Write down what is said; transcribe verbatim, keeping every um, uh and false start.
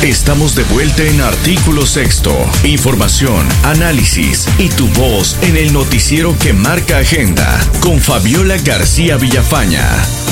Estamos de vuelta en Artículo Sexto. Información, análisis y tu voz en el noticiero que marca agenda con Fabiola García Villafaña.